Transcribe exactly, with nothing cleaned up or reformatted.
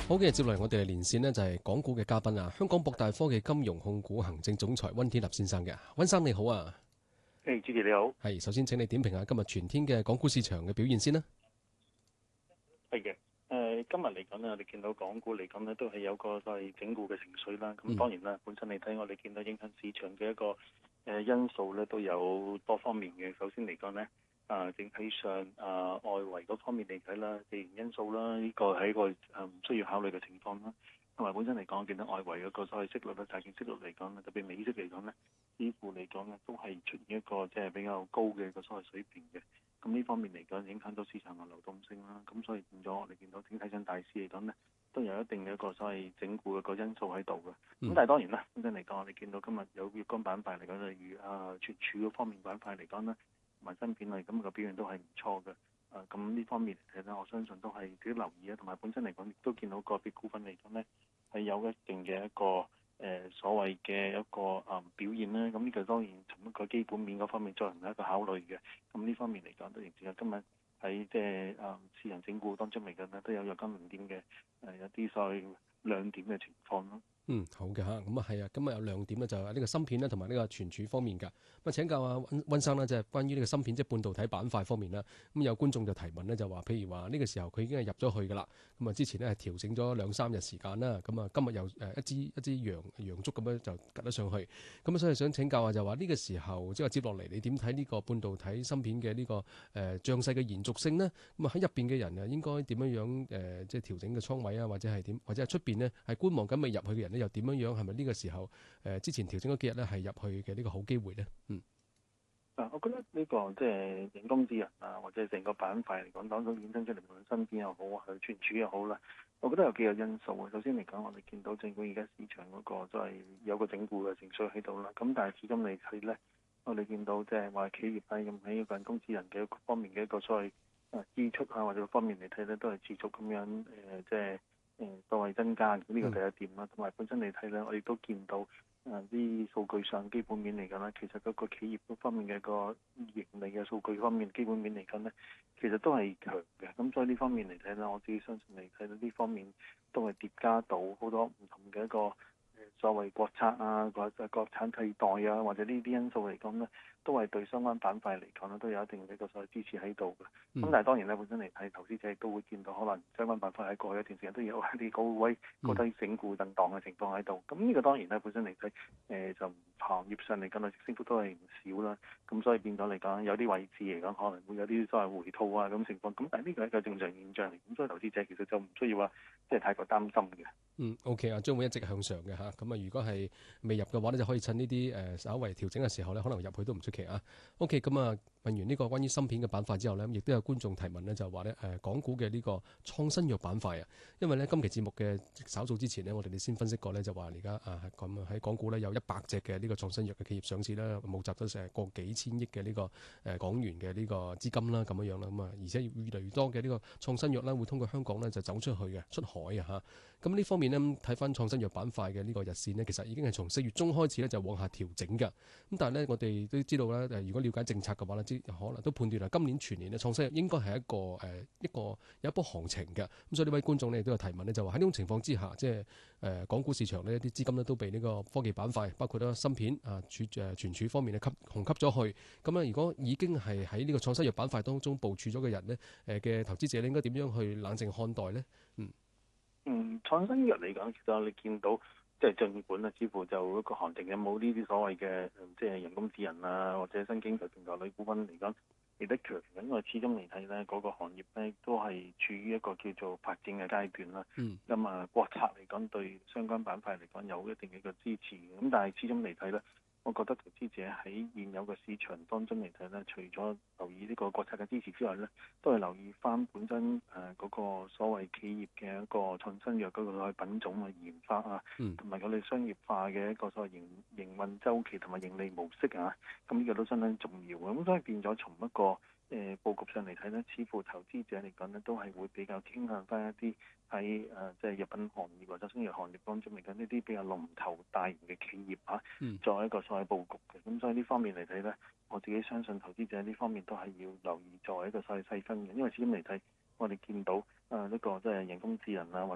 好嘅，接落嚟我哋嘅連線呢就係港股嘅嘉賓啊，香港博大科技金融控股行政總裁溫天納先生嘅。溫生你好啊。 誒，主持你好。 係，首先請你點評下今日全天嘅港股市場嘅表現先啦。 係嘅。誒、呃，今日嚟講呢，我哋見到港股嚟講呢，都係有個所謂整固嘅情緒啦。咁當然啦，本身嚟睇，我哋見到影響市場嘅一個誒、呃、因素咧，都有多方面嘅。首先嚟講呢，啊、呃，整體上啊、呃，外圍嗰方面嚟睇啦，地緣因素啦，呢、這個係一個誒唔需要考慮嘅情況啦。同埋本身嚟講，見到外圍嗰個所謂息率咧，債券息率嚟講咧，特別美息嚟講呢，似乎嚟講呢，都係出現一個即係比較高嘅一個所謂水平嘅。咁呢方面嚟講，影響到市場嘅流動性啦。咁所以變咗，我哋見到整體上大市嚟講呢，都有一定嘅一個所謂整固嘅個因素喺度嘅。咁、嗯、但係當然啦，本身嚟講，我哋見到今日有月光板塊嚟講，例如啊存儲嗰方面板塊嚟講呢，同埋芯片類咁個表現都係唔錯嘅。啊，咁呢方面嚟睇咧，我相信都係值得留意啊。同埋本身嚟講，亦都見到個別股份嚟講呢，係有一定嘅一個誒、呃、所謂嘅一個啊、嗯、表現啦。咁呢個當然從一個基本面嗰方面進行一個考慮嘅。咁呢方面嚟講，都仍然係今日喺即係誒市場整固當中嚟講咧，都有若干零點嘅誒有啲所謂亮點嘅情況咯。 嗯，好嘅嚇，咁啊係啊，今日有亮點咧，就係呢個芯片咧，同埋呢個存儲方面㗎。咁啊請教下溫溫生啦，即係關於呢個芯片即係半導體板塊方面啦。咁有觀眾就提問咧，就話譬如話呢個時候佢已經係入咗去㗎啦。咁啊之前咧係調整咗兩三日時間啦。咁啊今日又誒一支一支陽陽燭咁樣就趌咗上去。咁啊所以想請教下就話呢個時候即係接落嚟，你點睇呢個半導體芯片嘅呢個誒漲勢嘅延續性呢？咁啊喺入邊嘅人啊應該點樣樣誒即係調整嘅倉位啊，或者係點，或者係出邊呢係觀望緊未入去嘅人又點樣樣？係咪呢個時候誒、呃、之前調整咗幾日咧，係入去嘅呢個好機會咧？嗯， 嗱，我覺得呢、這個即係人工智能啊，或者成個板塊嚟講當中衍生出嚟，無論芯片又好啊，存儲又好啦，我覺得有幾個因素啊。首先嚟講，我哋見到政府而家市場嗰個都係有個整固嘅情緒喺度啦。咁但係始終嚟睇咧，我哋見到即係話企業係咁喺人工智能嘅一方面嘅一個所謂誒支出啊，或者方面嚟睇咧，都係持續咁樣誒、呃、即係。誒都係增加，呢、這個第一點啦。同埋本身嚟睇咧，我哋都見到誒啲數據上基本面嚟講咧，其實嗰個企業嗰方面嘅個盈利嘅數據方面基本面嚟講咧，其實都係強嘅。咁所以呢方面嚟睇咧，我自己相信嚟睇到呢方面都係疊加到好多唔同嘅一個誒所謂國策啊，或者國產替代啊，或者呢啲因素嚟講咧，都係對相關板塊嚟講咧都有一定嘅一個所謂支持喺度嘅。咁、嗯、但係當然咧，本身嚟睇投資者都會見到可能相關板塊喺過去一段時間都有一啲高位高低整固震盪嘅情況喺度。咁呢個當然咧，本身嚟睇誒就行業上嚟講咧升幅都係唔少啦。咁所以變咗嚟講，有啲位置嚟講可能會有啲所謂回吐啊咁情況。咁但係呢個係一個正常現象嚟。咁所以投資者其實就唔需要話即係太過擔心嘅。 嗯，OK 啊，將會一直向上嘅嚇。咁啊，如果係未入嘅話咧，就可以趁呢啲誒稍為調整嘅時候咧，可能入去都唔出奇啊。OK，咁啊問完呢個關於芯片嘅板塊之後咧，亦都有觀眾提問咧，就話咧誒港股嘅呢個創新藥板塊啊，因為咧今期節目嘅稍早之前呢，我哋哋先分析過咧，就話而家啊咁喺港股咧有一百隻嘅呢個創新藥嘅企業上市啦，募集咗成個幾千億嘅呢個誒港元嘅呢個資金啦，咁樣樣啦，咁啊而且越嚟越多嘅呢個創新藥啦，會通過香港咧就走出去嘅出海啊嚇。咁呢方面呢，睇翻創新藥板塊嘅呢個日線呢，其實已經係從四月中開始咧就往下調整㗎。咁但係呢，我哋都知道咧，誒如果了解政策嘅話呢，知可能都判斷啦，今年全年嘅創新藥應該係一個誒一個有一波行情嘅。咁所以呢位觀眾呢，亦都有提問呢，就話喺呢種情況之下，即係誒港股市場呢，啲資金呢都被呢個科技板塊，包括咗芯片啊儲誒存儲方面嘅吸紅吸咗去。咁啊，如果已經係喺呢個創新藥板塊當中部署咗嘅人呢，誒嘅投資者咧應該點樣去冷靜看待呢？嗯。 嗯，創新藥嚟講，其實我哋見到即係儘管啊，似乎就一個行情有冇呢啲所謂嘅即係人工智能啊，或者新經濟平台類股份嚟講嚟得強嘅，因為始終嚟睇咧，嗰、那個行業咧都係處於一個叫做發展嘅階段啦。嗯。咁啊，國策嚟講對相關板塊嚟講有一定嘅一個支持，咁但係始終嚟睇咧，我覺得投資者喺現有嘅市場當中嚟睇咧，除咗留意呢個國策嘅支持之外咧，都係留意翻本身誒嗰、呃那個所謂企業嘅一個創新藥嗰個品種嘅研發啊，同埋佢哋商業化嘅一個所謂營營運週期同埋盈利模式啊，咁呢個都相當重要嘅。咁所以變咗從一個誒佈局上嚟睇咧，似乎投資者嚟講咧，都係會比較傾向翻一啲喺誒即係藥品行業或者新藥行業當中嚟講呢啲比較龍頭大型嘅企業啊，嗯、作為一個所謂佈局嘅。咁所以呢方面嚟睇咧，我自己相信投資者呢方面都係要留意作為一個所謂細分嘅，因為始終嚟睇，我哋見到誒呢、呃這個即係人工智能啊，或